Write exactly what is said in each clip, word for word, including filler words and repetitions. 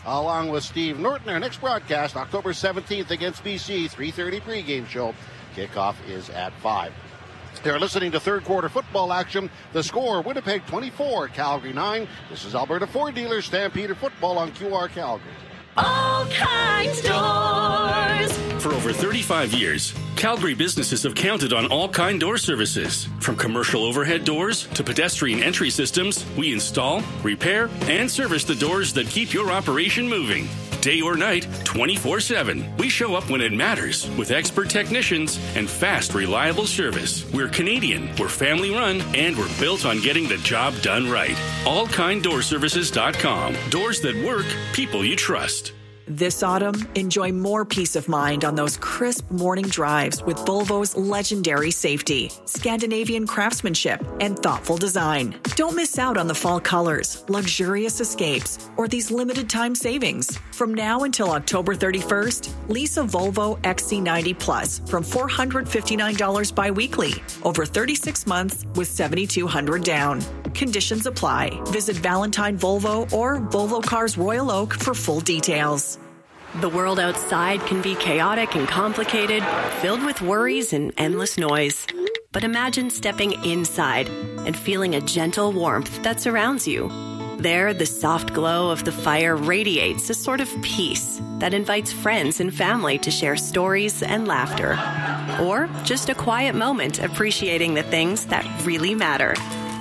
along with Steve Norton. Our next broadcast, October seventeenth against B C, three thirty pregame show. Kickoff is at five. They're listening to third quarter football action. The score, Winnipeg twenty-four, Calgary nine. This is Alberta Ford Dealers Stampeder Football on Q R Calgary. All Kind Doors. For over thirty-five years, Calgary businesses have counted on All Kind Door services. From commercial overhead doors to pedestrian entry systems, we install, repair, and service the doors that keep your operation moving. Day or night, twenty-four seven. We show up when it matters with expert technicians and fast, reliable service. We're Canadian, we're family run, and we're built on getting the job done right. all kind door services dot com. Doors that work, people you trust. This autumn, enjoy more peace of mind on those crisp morning drives with Volvo's legendary safety, Scandinavian craftsmanship, and thoughtful design. Don't miss out on the fall colors, luxurious escapes, or these limited time savings. From now until October thirty-first, lease a Volvo X C ninety Plus from four hundred fifty-nine dollars bi-weekly over thirty-six months with seven thousand two hundred dollars down. Conditions apply. Visit Valentine Volvo or Volvo Cars Royal Oak for full details. The world outside can be chaotic and complicated, filled with worries and endless noise. But imagine stepping inside and feeling a gentle warmth that surrounds you. There, the soft glow of the fire radiates a sort of peace that invites friends and family to share stories and laughter. Or just a quiet moment appreciating the things that really matter.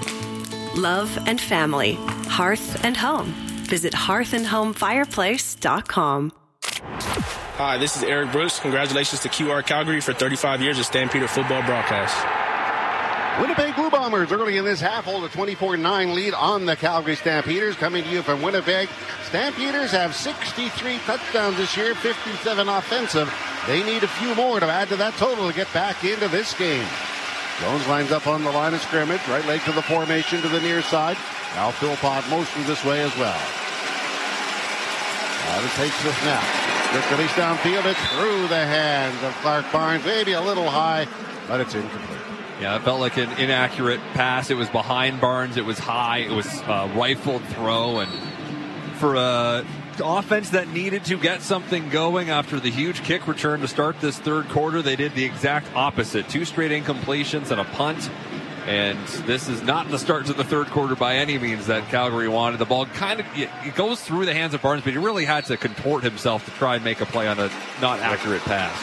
Love and family, hearth and home. Visit hearth and home fireplace dot com. Hi, this is Eric Brooks. Congratulations to Q R Calgary for thirty-five years of Stampeder football broadcast. Winnipeg Blue Bombers early in this half hold a twenty-four nine lead on the Calgary Stampeders. Coming to you from Winnipeg, Stampeders have sixty-three touchdowns this year, fifty-seven offensive. They need a few more to add to that total to get back into this game. Jones lines up on the line of scrimmage, right leg to the formation to the near side. Now Philpott motions this way as well. Now takes the snap. Quick release downfield. It's through the hands of Clark Barnes. Maybe a little high, but it's incomplete. Yeah, it felt like an inaccurate pass. It was behind Barnes. It was high. It was a rifled throw. And for a offense that needed to get something going after the huge kick return to start this third quarter, they did the exact opposite. Two straight incompletions and a punt. And this is not the start to the third quarter by any means that Calgary wanted. The ball kind of it goes through the hands of Barnes, but he really had to contort himself to try and make a play on a not accurate pass.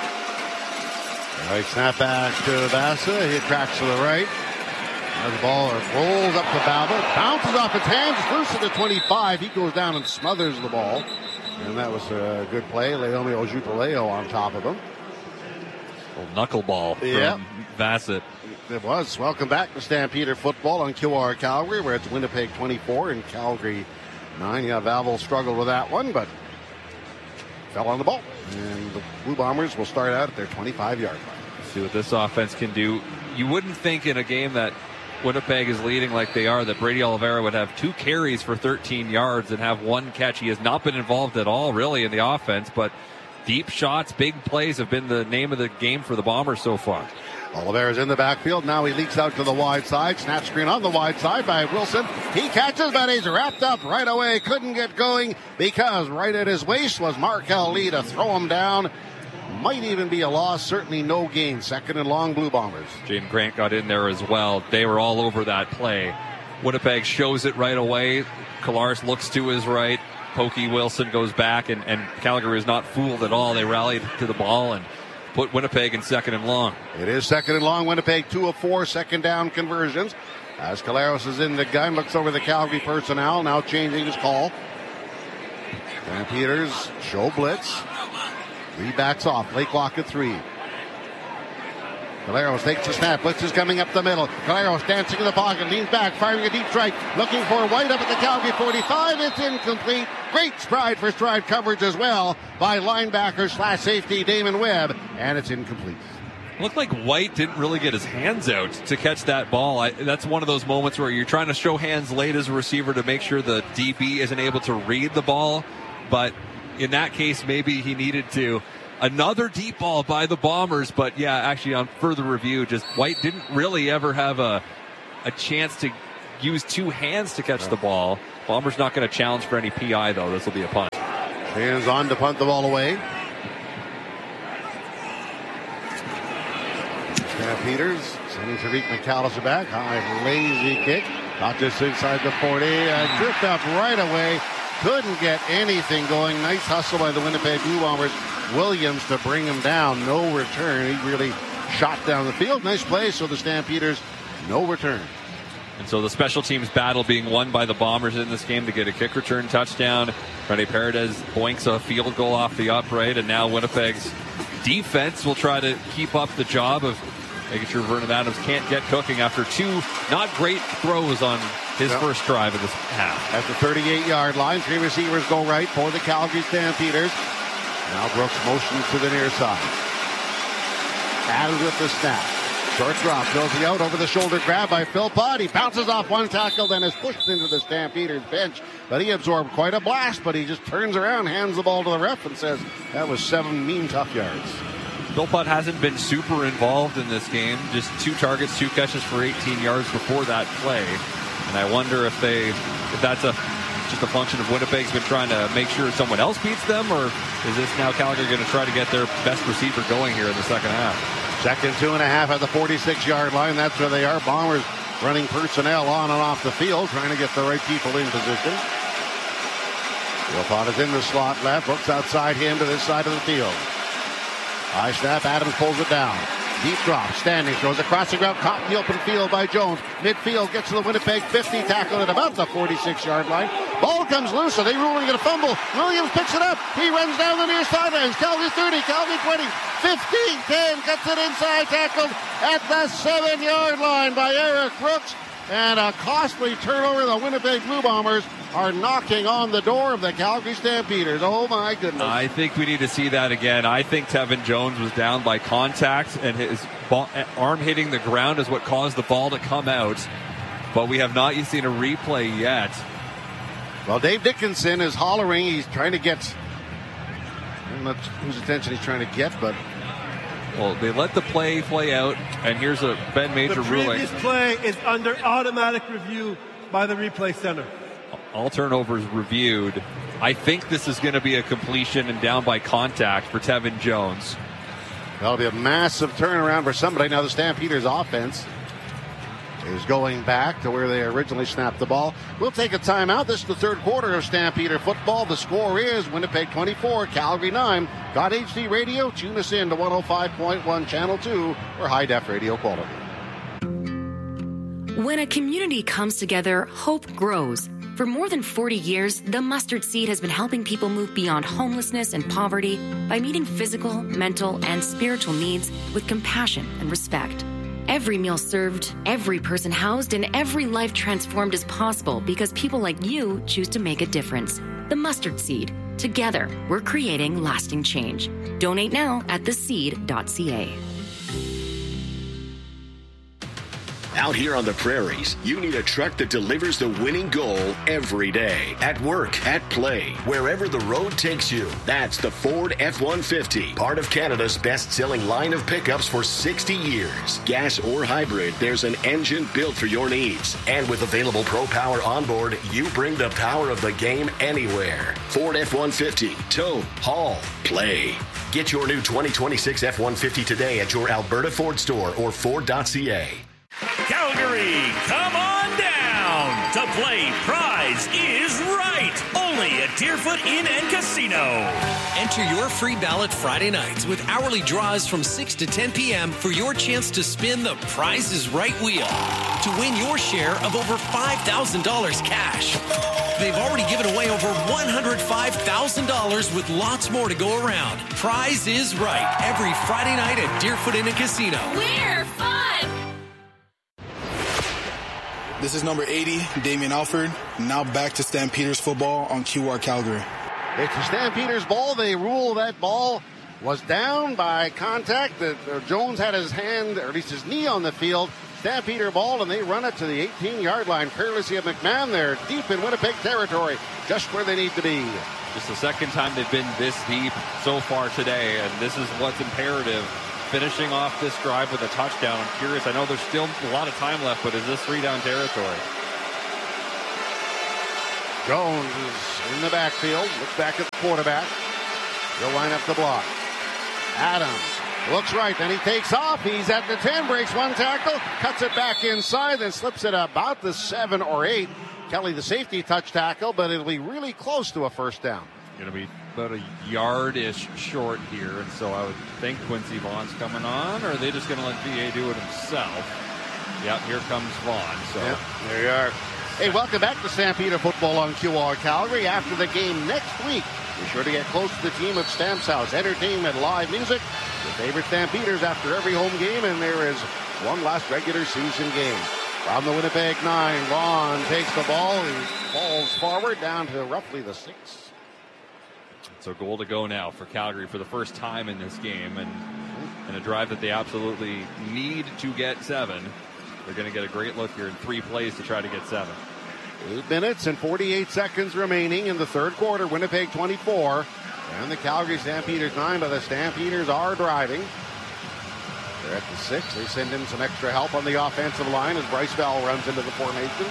All right, snap back to Vasa. He tracks to the right. As the ball rolls up to Babel, bounces off his hands, loose at the twenty-five. He goes down and smothers the ball. And that was a good play. Leomi Ojupaleo on top of him. Little knuckleball from yep. Bassett. It was. Welcome back to Stampeder Football on Q R Calgary, where it's Winnipeg twenty-four and Calgary nine. Yeah, Babel struggled with that one, but fell on the ball. And the Blue Bombers will start out at their twenty-five-yard line. See what this offense can do. You wouldn't think in a game that Winnipeg is leading like they are that Brady Oliveira would have two carries for thirteen yards and have one catch. He has not been involved at all, really, in the offense, but deep shots, big plays have been the name of the game for the Bombers so far. Oliveira's in the backfield. Now he leaks out to the wide side. Snap screen on the wide side by Wilson. He catches, but he's wrapped up right away. Couldn't get going because right at his waist was Markel Lee to throw him down. Might even be a loss. Certainly no gain. Second and long, Blue Bombers. Jaden Grant got in there as well. They were all over that play. Winnipeg shows it right away. Kolaris looks to his right. Pokey Wilson goes back, and, and Calgary is not fooled at all. They rallied to the ball and put Winnipeg in second and long. It is second and long. Winnipeg two of four second down conversions. As Kolaris is in the gun, looks over the Calgary personnel, now changing his call. And Peters show blitz. Lee backs off. Late clock at three. Caleros takes the snap. Blitz is coming up the middle. Caleros dancing in the pocket. Leans back. Firing a deep strike. Looking for White up at the Calgary forty-five. It's incomplete. Great stride for stride coverage as well by linebacker slash safety Damon Webb. And it's incomplete. Looked like White didn't really get his hands out to catch that ball. I, that's one of those moments where you're trying to show hands late as a receiver to make sure the D B isn't able to read the ball. But in that case, maybe he needed to. Another deep ball by the Bombers, but yeah, actually on further review, just White didn't really ever have a a chance to use two hands to catch the ball. Bombers not going to challenge for any P I, though. This will be a punt. Hands on to punt the ball away. Stampeders sending Tariq McAllister back. High, lazy kick. Got this inside the forty. Uh, tripped up right away. Couldn't get anything going. Nice hustle by the Winnipeg Blue Bombers. Williams to bring him down. No return. He really shot down the field. Nice play. So the Stampeders, no return. And so the special teams battle being won by the Bombers in this game to get a kick return touchdown. Rene Paredes boinks a field goal off the upright, and now Winnipeg's defense will try to keep up the job of making sure Vernon Adams can't get cooking after two not great throws on his yep. first drive of this half. At the thirty-eight-yard line, three receivers go right for the Calgary Stampeders. Now Brooks motions to the near side. Adams with the snap. Short drop, Josie out over the shoulder grab by Philpott. He bounces off one tackle, then is pushed into the Stampeders bench. But he absorbed quite a blast, but he just turns around, hands the ball to the ref, and says that was seven mean tough yards. Philpott hasn't been super involved in this game. Just two targets, two catches for eighteen yards before that play. And I wonder if they, if that's a just a function of Winnipeg's been trying to make sure someone else beats them, or is this now Calgary going to try to get their best receiver going here in the second half? Second two and a half at the forty-six-yard line. That's where they are. Bombers running personnel on and off the field, trying to get the right people in position. Philpott is in the slot left. Brooks outside him to this side of the field. High snap. Adams pulls it down. Deep drop. Standing throws a crossing route. Caught in the open field by Jones. Midfield gets to the Winnipeg fifty. Tackled at about the forty-six-yard line. Ball comes loose. Are they ruling it a fumble? Williams picks it up. He runs down the near sidelines. Calgary thirty. Calgary twenty. fifteen ten. Gets it inside. Tackled at the seven-yard line by Eric Brooks. And a costly turnover. The Winnipeg Blue Bombers are knocking on the door of the Calgary Stampeders. Oh, my goodness. I think we need to see that again. I think Tevin Jones was down by contact, and his ball, arm hitting the ground is what caused the ball to come out. But we have not seen a replay yet. Well, Dave Dickinson is hollering. He's trying to get, I don't know whose attention he's trying to get, but... Well, they let the play play out, and here's a Ben Major ruling. The previous play is under automatic review by the replay center. All turnovers reviewed. I think this is going to be a completion and down by contact for Tevin Jones. That'll be a massive turnaround for somebody. Now the Stampeders offense is going back to where they originally snapped the ball. We'll take a timeout. This is the third quarter of Stampeder football. The score is Winnipeg twenty-four, Calgary nine. Got H D Radio? Tune us in to one oh five point one Channel two for high-def radio quality. When a community comes together, hope grows. For more than forty years, the Mustard Seed has been helping people move beyond homelessness and poverty by meeting physical, mental, and spiritual needs with compassion and respect. Every meal served, every person housed, and every life transformed is possible because people like you choose to make a difference. The Mustard Seed. Together, we're creating lasting change. Donate now at the seed dot c a. Out here on the prairies, you need a truck that delivers the winning goal every day. At work, at play, wherever the road takes you. That's the Ford F one fifty, part of Canada's best-selling line of pickups for sixty years. Gas or hybrid, there's an engine built for your needs. And with available Pro Power onboard, you bring the power of the game anywhere. Ford F one fifty, tow, haul, play. Get your new twenty twenty-six F one fifty today at your Alberta Ford store or Ford dot c a. Calgary, come on down to play Prize is Right, only at Deerfoot Inn and Casino. Enter your free ballot Friday nights with hourly draws from six to ten p.m. for your chance to spin the Prize is Right wheel to win your share of over five thousand dollars cash. They've already given away over one hundred five thousand dollars with lots more to go around. Prize is Right, every Friday night at Deerfoot Inn and Casino. We're fun! This is number eighty, Damian Alford. Now back to Stampeders football on Q R Calgary. It's the Stampeders ball. They rule that ball was down by contact. The, uh, Jones had his hand, or at least his knee on the field. Stampeder ball, and they run it to the eighteen-yard line. Courtesy of McMahon there, deep in Winnipeg territory, just where they need to be. Just the second time they've been this deep so far today, and this is what's imperative. Finishing off this drive with a touchdown. I'm curious. I know there's still a lot of time left, but is this three-down territory? Jones is in the backfield. Looks back at the quarterback. He'll line up the block. Adams looks right, then he takes off. He's at the ten, breaks one tackle, cuts it back inside, then slips it about the seven or eight. Kelly, the safety, touch tackle, but it'll be really close to a first down. Going to be about a yard-ish short here, and so I would think Quincy Vaughn's coming on, or are they just going to let V A do it himself? Yep, here comes Vaughn. So yep, there you are. Hey, welcome back to Stampeder Football on Q R Calgary. After the game next week, be sure to get close to the team at Stamps House. Entertainment, live music, your favorite Stampeders after every home game, and there is one last regular season game. From the Winnipeg nine, Vaughn takes the ball. He falls forward down to roughly the six. So goal to go now for Calgary for the first time in this game, and in a drive that they absolutely need to get seven. They're going to get a great look here in three plays to try to get seven. Eight minutes and forty-eight seconds remaining in the third quarter. Winnipeg twenty-four and the Calgary Stampeders nine, but the Stampeders are driving. They're at the six. They send in some extra help on the offensive line as Bryce Bell runs into the formation.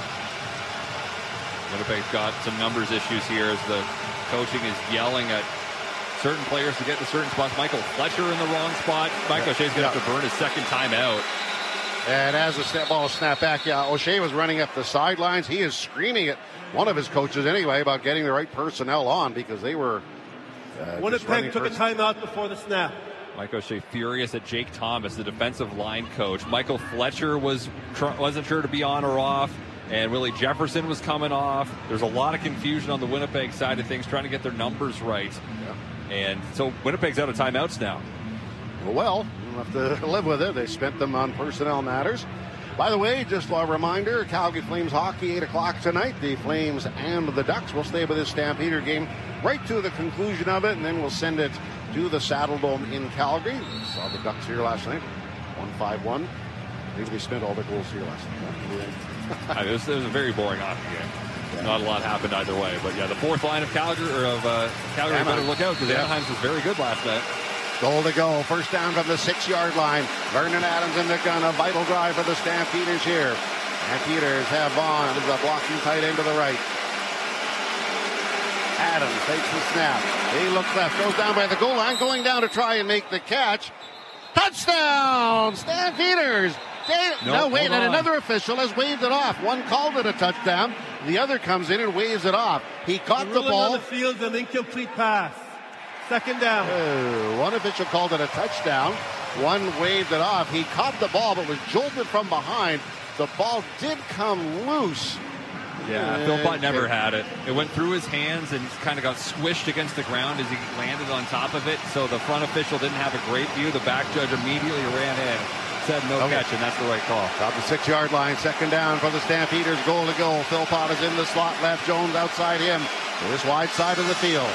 Winnipeg's got some numbers issues here as the coaching is yelling at certain players to get to certain spots. Michael Fletcher in the wrong spot. Mike yeah. O'Shea's going to yeah. have to burn his second time out. And as the snap ball snapped back, yeah, O'Shea was running up the sidelines. He is screaming at one of his coaches anyway about getting the right personnel on because they were uh, Winnipeg took a timeout before the snap. Mike O'Shea furious at Jake Thomas, the defensive line coach. Michael Fletcher was tr- wasn't sure to be on or off, and Willie Jefferson was coming off. There's a lot of confusion on the Winnipeg side of things, trying to get their numbers right. Yeah. And so Winnipeg's out of timeouts now. Well, we'll have to live with it. They spent them on personnel matters. By the way, just a reminder, Calgary Flames hockey, eight o'clock tonight. The Flames and the Ducks will stay with this Stampeder game right to the conclusion of it, and then we'll send it to the Saddle Dome in Calgary. We saw the Ducks here last night, one five one. I think they spent all the goals here last night. it, was, it was a very boring hockey game. Yeah. Not a lot happened either way. But, yeah, the fourth line of Calgary, or of uh, Calgary Anaheim. Better look out because yeah. Anaheim's was very good last night. Goal to go. First down from the six-yard line. Vernon Adams in the gun. A vital drive for the Stampeders here. Stampeders have Vaughn as a blocking tight end to the right. Adams takes the snap. He looks left. Goes down by the goal line. Going down to try and make the catch. Touchdown! Stampeders! They, nope, no, wait, and another official has waved it off. One called it a touchdown. The other comes in and waves it off. He caught the ball. On the field, an incomplete pass. Second down. Uh, one official called it a touchdown. One waved it off. He caught the ball, but was jolted from behind. The ball did come loose. Yeah, uh, Philpott never had it. It went through his hands and kind of got squished against the ground as he landed on top of it. So the front official didn't have a great view. The back judge immediately ran in, said no okay. catch, and that's the right call. Top the six-yard line. Second down for the Stampeders. Goal to go. Philpott is in the slot left. Jones outside him. To this wide side of the field.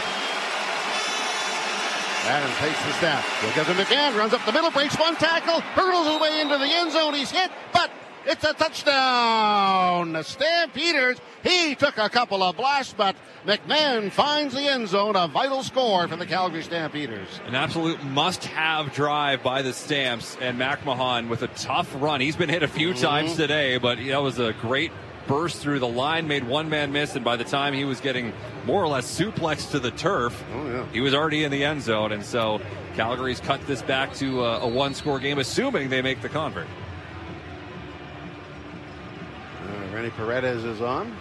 Adams takes the snap. Look at the McCann, runs up the middle, breaks one tackle, hurdles his way into the end zone. He's hit, but it's a touchdown. The Stampeders, he took a couple of blasts, but McMahon finds the end zone. A vital score for the Calgary Stampeders. An absolute must-have drive by the Stamps, and McMahon with a tough run. He's been hit a few mm-hmm. times today, but that was a great burst through the line, made one man miss, and by the time he was getting more or less suplexed to the turf, oh, yeah. he was already in the end zone. And so Calgary's cut this back to a, a one-score game, assuming they make the convert. Uh, Rennie Paredes is on.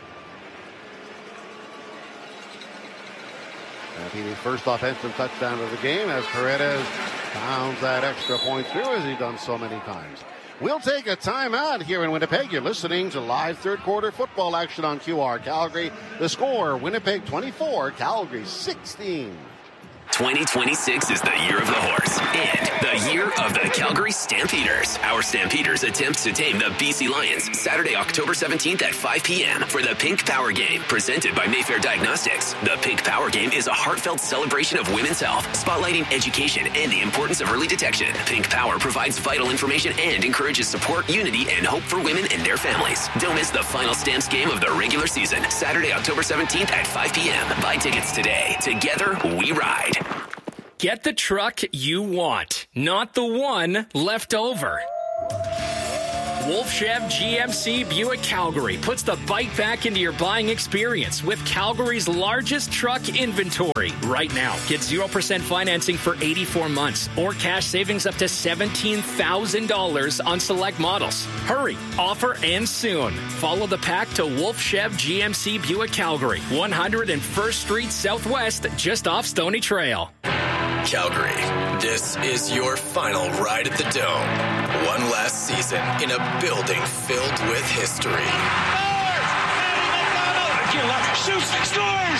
His first offensive touchdown of the game as Paredes pounds that extra point through as he's done so many times. We'll take a timeout here in Winnipeg. You're listening to live third quarter football action on Q R Calgary. The score, Winnipeg twenty-four, Calgary sixteen. twenty twenty-six is the year of the horse and the year of the Calgary Stampeders. Our Stampeders attempt to tame the B C Lions Saturday, October seventeenth at five p.m. for the Pink Power Game, presented by Mayfair Diagnostics. The Pink Power Game is a heartfelt celebration of women's health, spotlighting education and the importance of early detection. Pink Power provides vital information and encourages support, unity, and hope for women and their families. Don't miss the final Stamps game of the regular season, Saturday, October seventeenth at five p.m. Buy tickets today. Together, we ride. Get the truck you want, not the one left over. Wolf Chev G M C Buick Calgary puts the bike back into your buying experience with Calgary's largest truck inventory. Right now, get zero percent financing for eighty-four months or cash savings up to seventeen thousand dollars on select models. Hurry, offer ends soon. Follow the pack to Wolf Chev G M C Buick Calgary, one hundred first Street Southwest, just off Stony Trail. Calgary, this is your final ride at the Dome. One last season in a building filled with history. Shoots, scores!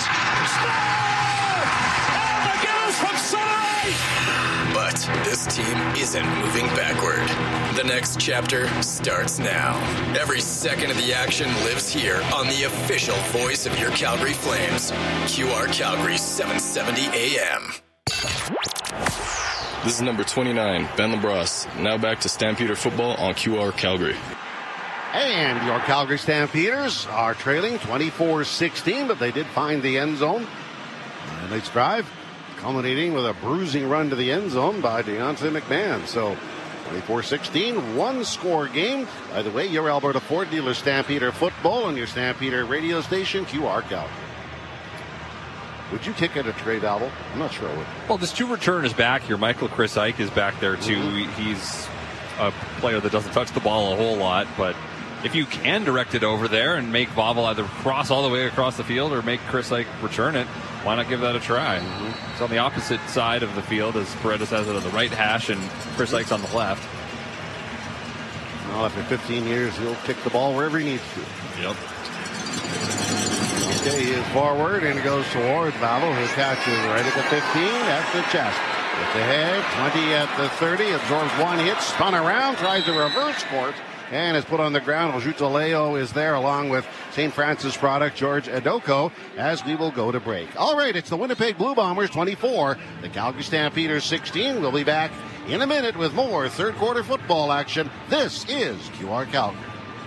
Oh my goodness, from Sunrise! But this team isn't moving backward. The next chapter starts now. Every second of the action lives here on the official voice of your Calgary Flames. Q R Calgary seven seventy A M. This is number twenty-nine, Ben LaBrosse. Now back to Stampeder football on Q R Calgary. And your Calgary Stampeders are trailing twenty-four sixteen, but they did find the end zone. A nice drive, culminating with a bruising run to the end zone by Deontay McMahon. So twenty-four sixteen, one-score game. By the way, your Alberta Ford dealer Stampeder football on your Stampeder radio station, Q R Calgary. Would you kick at a trade, Albo? I'm not sure I would. Well, there's two returners back here. Michael Chris Ike is back there, too. Mm-hmm. He's a player that doesn't touch the ball a whole lot, but if you can direct it over there and make Vavel either cross all the way across the field or make Chris Ike return it, why not give that a try? Mm-hmm. It's on the opposite side of the field, as Paredes has it on the right hash and Chris Ike's on the left. Well, after fifteen years, he'll kick the ball wherever he needs to. Yep. Okay, he is forward and he goes towards Vavel, who catches right at the fifteen at the chest. It's ahead, twenty at the thirty, absorbs one hit, spun around, tries to reverse court, and is put on the ground. Ojutaleo is there along with Saint Francis product George Adoko as we will go to break. All right, it's the Winnipeg Blue Bombers twenty-four, the Calgary Stampeders sixteen. We'll be back in a minute with more third quarter football action. This is Q R Calgary.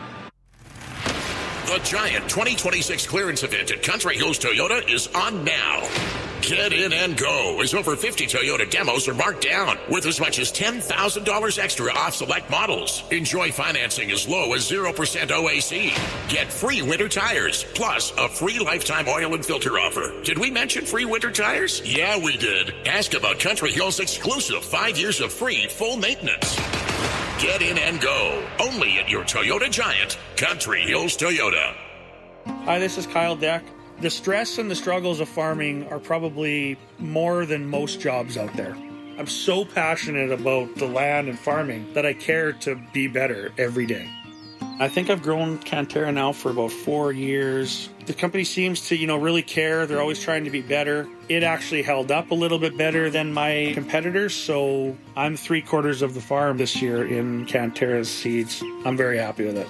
The Giant twenty twenty-six clearance event at Country Hills Toyota is on now. Get in and go, as over fifty Toyota demos are marked down, worth as much as ten thousand dollars extra off select models. Enjoy financing as low as zero percent O A C. Get free winter tires, plus a free lifetime oil and filter offer. Did we mention free winter tires? Yeah, we did. Ask about Country Hills' exclusive five years of free full maintenance. Get in and go, only at your Toyota Giant, Country Hills Toyota. Hi, this is Kyle Deck. The stress and the struggles of farming are probably more than most jobs out there. I'm so passionate about the land and farming that I care to be better every day. I think I've grown Cantera now for about four years. The company seems to, you know, really care. They're always trying to be better. It actually held up a little bit better than my competitors, so I'm three quarters of the farm this year in Cantera's seeds. I'm very happy with it.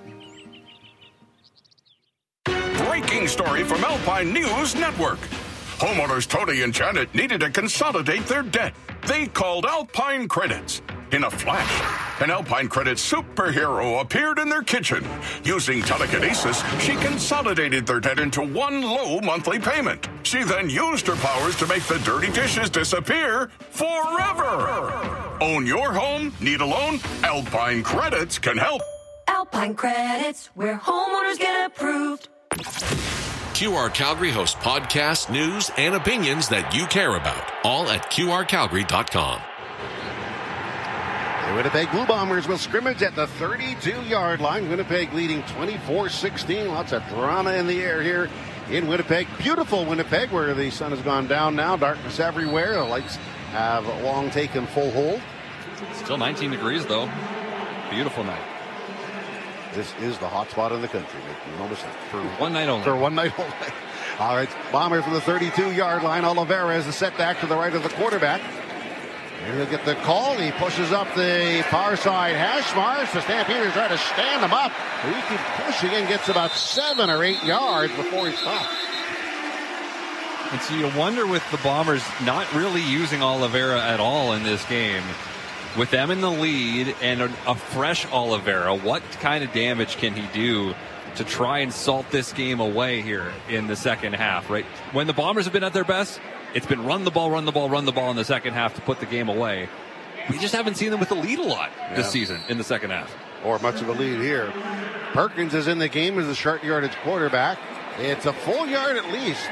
Breaking story from Alpine News Network. Homeowners Tony and Janet needed to consolidate their debt. They called Alpine Credits. In a flash, an Alpine Credits superhero appeared in their kitchen. Using telekinesis, she consolidated their debt into one low monthly payment. She then used her powers to make the dirty dishes disappear forever. Own your home? Need a loan? Alpine Credits can help. Alpine Credits, where homeowners get approved. Q R Calgary hosts podcasts, news, and opinions that you care about. All at Q R Calgary dot com. The Winnipeg Blue Bombers will scrimmage at the thirty-two-yard line. Winnipeg leading twenty-four sixteen. Lots of drama in the air here in Winnipeg. Beautiful Winnipeg, where the sun has gone down now. Darkness everywhere. The lights have long taken full hold. Still nineteen degrees, though. Beautiful night. This is the hot spot in the country. Make no mistake. For one night only. For one night only. All right, Bombers from the thirty-two-yard line. Oliveira is the setback to the right of the quarterback. And he'll get the call. He pushes up the far side hash marks. The Stampeders try to stand him up. He keeps pushing and gets about seven or eight yards before he stops. And so you wonder, with the Bombers not really using Oliveira at all in this game, with them in the lead and a, a fresh Oliveira, what kind of damage can he do to try and salt this game away here in the second half, right? When the Bombers have been at their best, it's been run the ball, run the ball, run the ball in the second half to put the game away. we just haven't seen them with the lead a lot Yeah. this season in the second half. Or much of a lead here. Perkins is in the game as a short yardage quarterback. It's a full yard at least.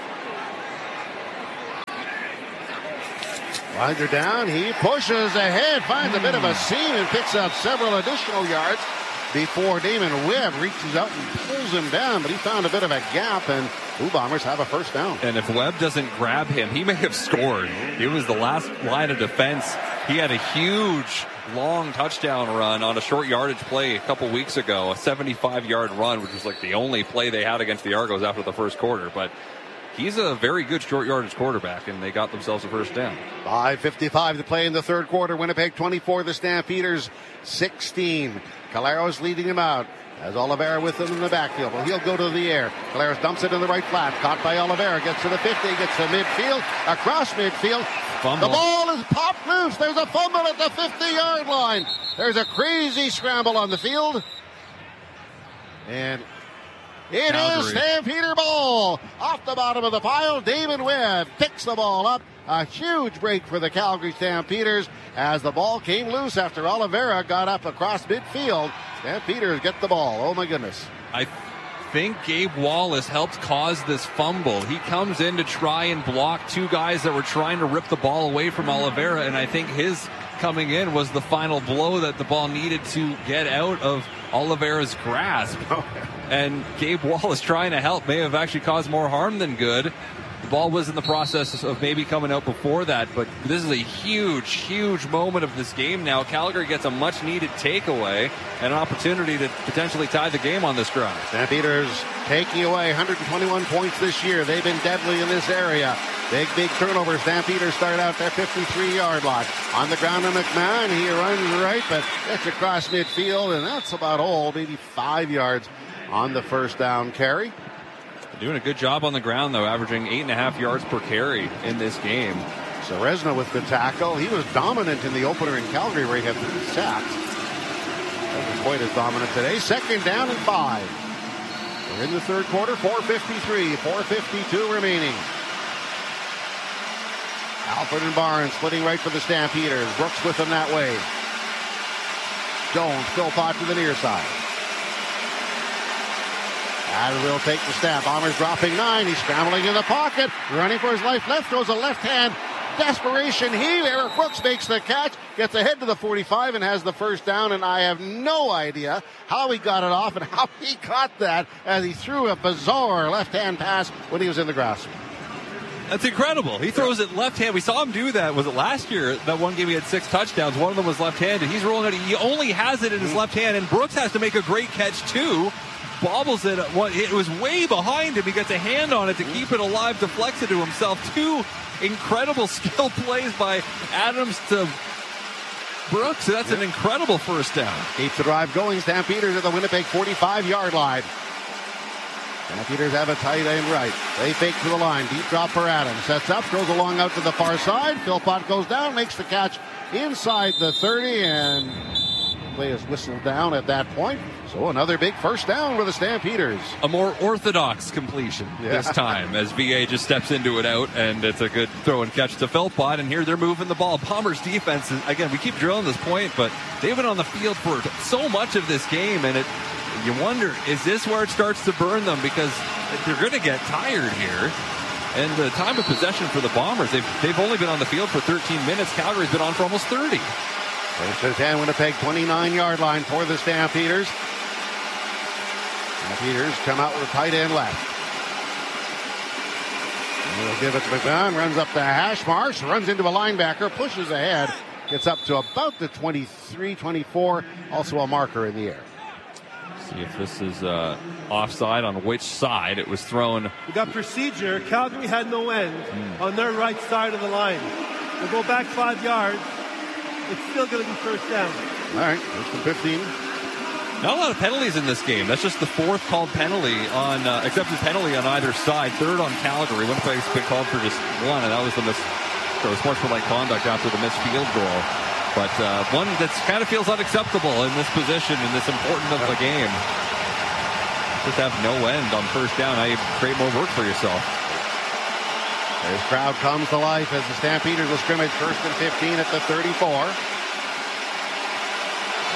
Lines are down. He pushes ahead, finds a bit of a seam, and picks up several additional yards before Damon Webb reaches out and pulls him down. But he found a bit of a gap, and Blue Bombers have a first down. And if Webb doesn't grab him, he may have scored. It was the last line of defense. He had a huge, long touchdown run on a short yardage play a couple weeks ago, a seventy-five yard run, which was like the only play they had against the Argos after the first quarter. But he's a very good short yardage quarterback, and they got themselves a first down. five fifty-five to play in the third quarter. Winnipeg twenty-four, the Stampeders sixteen. Caleros leading him out. As Oliveira with him in the backfield. Well, he'll go to the air. Caleros dumps it in the right flat. Caught by Oliveira. Gets to the fifty. Gets to midfield. Across midfield. Fumble. The ball is popped loose. There's a fumble at the fifty-yard line. There's a crazy scramble on the field. And it Calgary. is Stampeder ball. Off the bottom of the pile, Damon Webb picks the ball up. A huge break for the Calgary Stampeders as the ball came loose after Oliveira got up across midfield. Stampeders get the ball. Oh, my goodness. I think Gabe Wallace helped cause this fumble. He comes in to try and block two guys that were trying to rip the ball away from Oliveira, and I think his coming in was the final blow that the ball needed to get out of Oliveira's grasp. And Gabe Wallace trying to help may have actually caused more harm than good. The ball was in the process of maybe coming out before that, but this is a huge, huge moment of this game now. Calgary gets a much-needed takeaway and an opportunity to potentially tie the game on this drive. Stampeders taking away one hundred twenty-one points this year. They've been deadly in this area. Big, big turnover. Stampeders start out their fifty-three-yard line. On the ground to McMahon. He runs right, but gets across midfield, and that's about all, maybe five yards on the first down carry. Doing a good job on the ground, though, averaging eight and a half yards per carry in this game. Ceresna with the tackle. He was dominant in the opener in Calgary where he had three sacks. Wasn't quite as dominant today. Second down and five. We're in the third quarter, four fifty-three, four fifty-two remaining. Alford and Barnes splitting right for the Stampeders. Brooks with them that way. Jones, Philpott to the near side. And will take the snap. Bombers dropping nine. He's scrambling in the pocket. Running for his life. Left throws a left hand. Desperation heave. Eric Brooks makes the catch. Gets ahead to the forty-five and has the first down. And I have no idea how he got it off and how he caught that as he threw a bizarre left hand pass when he was in the grasp. That's incredible. He throws it left hand. We saw him do that. Was it last year? That one game he had six touchdowns. One of them was left handed. He's rolling it. He only has it in his left hand. And Brooks has to make a great catch too. Bobbles it. It was way behind him. He gets a hand on it to keep it alive, deflects it to himself. Two incredible skill plays by Adams to Brooks. That's yep. an incredible first down. Keeps the drive going. Stampeders at the Winnipeg forty-five-yard line. Stampeders have a tight end right. They fake to the line. Deep drop for Adams. Sets up, throws along out to the far side. Philpott goes down, makes the catch inside the thirty, and play is whistled down at that point. So another big first down for the Stampeders. A more orthodox completion yeah. this time as V A just steps into it out, and it's a good throw and catch to Philpott, and here they're moving the ball. Bombers defense, is, again, we keep drilling this point, but they've been on the field for so much of this game, and it you wonder, is this where it starts to burn them? Because they're going to get tired here. And the time of possession for the Bombers, they've, they've only been on the field for thirteen minutes. Calgary's been on for almost thirty. First and ten, Winnipeg twenty-nine-yard line for the Stampeders. Stampeders come out with a tight end left. And they'll give it to McMahon, runs up the hash marks, runs into a linebacker, pushes ahead, gets up to about the twenty-three twenty-four, also a marker in the air. See if this is uh, offside on which side. It was thrown. We got procedure. Calgary had no end mm. on their right side of the line. We'll go back five yards. It's still going to be first down. All right, first and fifteen. Not a lot of penalties in this game. That's just the fourth called penalty on, uh, accepted penalty on either side. Third on Calgary. Winnipeg's been called for just one, and that was the miss. So sportsmanlike conduct after the missed field goal. But uh, one that kind of feels unacceptable in this position, in this important of the game. Just have no end on first down. Now you create more work for yourself. This crowd comes to life as the Stampeders will scrimmage first and fifteen at the thirty-four.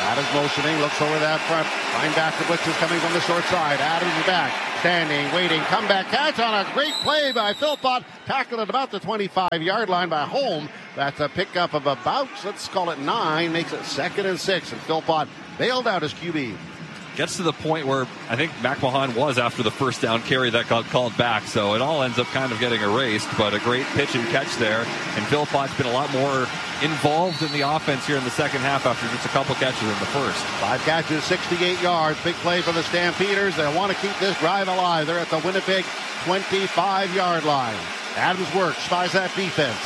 Adams motioning, looks over that front. Linebacker blitz is coming from the short side. Adams is back, standing, waiting, comeback catch on a great play by Philpott. Tackled at about the twenty-five-yard line by Holm. That's a pickup of about, let's call it nine, makes it second and six. And Philpott bailed out his Q B. Gets to the point where I think McMahon was after the first down carry that got called back, so it all ends up kind of getting erased, but a great pitch and catch there, and Philpott's been a lot more involved in the offense here in the second half after just a couple catches in the first. Five catches, sixty-eight yards, big play for the Stampeders. They want to keep this drive alive. They're at the Winnipeg twenty-five-yard line. Adams works, spies that defense.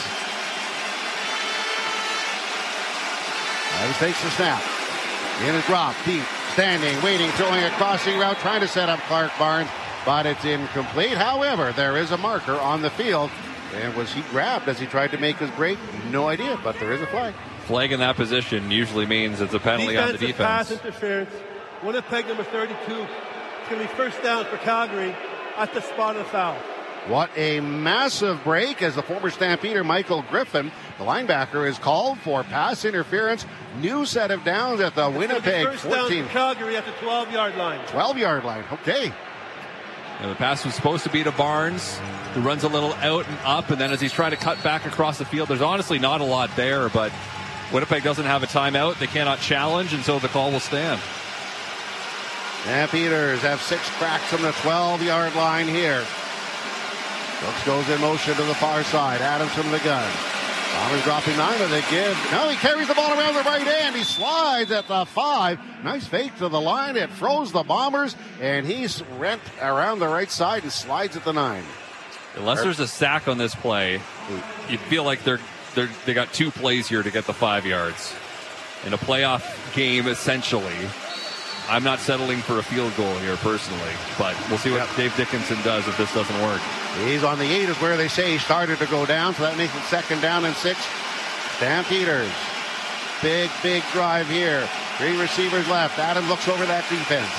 Adams takes the snap. In a drop, deep. Standing, waiting, throwing a crossing route, trying to set up Clark Barnes, but it's incomplete. However, there is a marker on the field. And was he grabbed as he tried to make his break? No idea, but there is a flag. Flag in that position usually means it's a penalty on the defense. Pass interference. Winnipeg number thirty-two. It's going to be first down for Calgary at the spot of the foul. What a massive break as the former Stampeder Michael Griffin, the linebacker, is called for pass interference. New set of downs at the it's Winnipeg first fourteen. Down for Calgary at the twelve-yard line. twelve-yard line, okay. And the pass was supposed to be to Barnes, who runs a little out and up, and then as he's trying to cut back across the field, there's honestly not a lot there, but Winnipeg doesn't have a timeout. They cannot challenge, and so the call will stand. Stampeders have six cracks from the twelve-yard line here. Brooks goes in motion to the far side. Adams from the gun. Bombers dropping nine, but they give. Now he carries the ball around the right end. He slides at the five. Nice fake to the line. It froze the Bombers, and he's rent around the right side and slides at the nine. Unless there's a sack on this play, you feel like they're, they're they got two plays here to get the five yards. In a playoff game, essentially, I'm not settling for a field goal here personally, but we'll see what yep. Dave Dickinson does if this doesn't work. He's on the eight is where they say he started to go down, so that makes it second down and six. Stampeders. Big, big drive here. Three receivers left. Adams looks over that defense.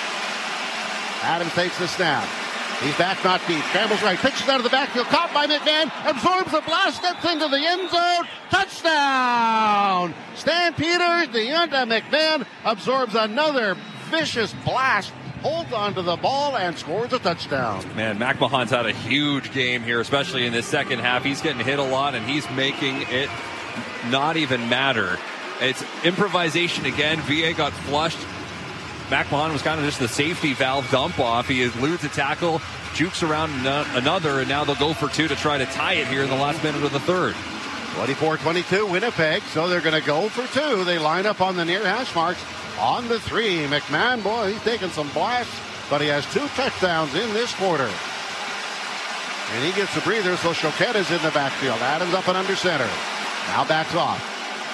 Adams takes the snap. He's back, not deep. Scrambles right. Pitches out of the backfield. Caught by McMahon. Absorbs the blast. Steps into the end zone. Touchdown! Stampeders. Deonta McMahon absorbs another vicious blast. Holds onto the ball and scores a touchdown. Man, McMahon's had a huge game here, especially in this second half. He's getting hit a lot, and he's making it not even matter. It's improvisation again. V A got flushed. McMahon was kind of just the safety valve dump off. He eludes a tackle, jukes around another, and now they'll go for two to try to tie it here in the last minute of the third. twenty-four twenty-two Winnipeg, so they're going to go for two. They line up on the near hash marks on the three. McMahon, boy, he's taking some blasts, but he has two touchdowns in this quarter. And he gets a breather, so Choquette is in the backfield. Adams up and under center. Now backs off.